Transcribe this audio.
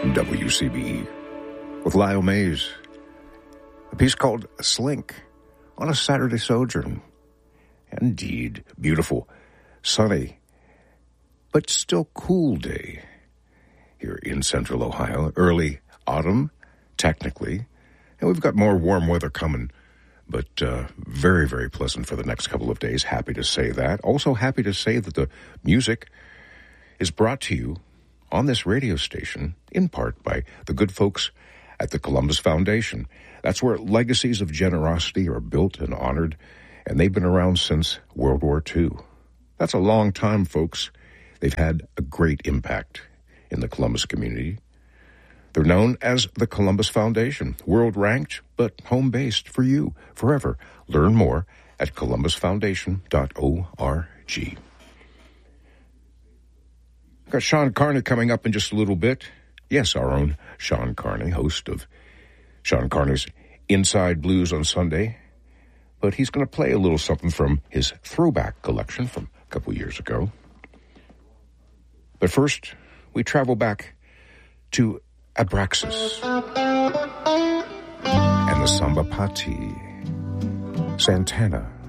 WCBE with Lyle Mays. A piece called Slink on a Saturday sojourn. Indeed, beautiful, sunny, but still cool day here in central Ohio. Early autumn, technically, and we've got more warm weather coming, but very, very pleasant for the next couple of days. Happy to say that. Also happy to say that the music is brought to you on this radio station, in part by the good folks at the Columbus Foundation. That's where legacies of generosity are built and honored, and they've been around since World War II. That's a long time, folks. They've had a great impact in the Columbus community. They're known as the Columbus Foundation, world-ranked, but home-based for you forever. Learn more at columbusfoundation.org. Got Sean Carney coming up in just a little bit. Yes, our own Sean Carney, host of Sean Carney's Inside Blues on Sunday. But he's going to play a little something from his throwback collection from a couple years ago. But first, we travel back to Abraxas and the Samba Pati, Santana.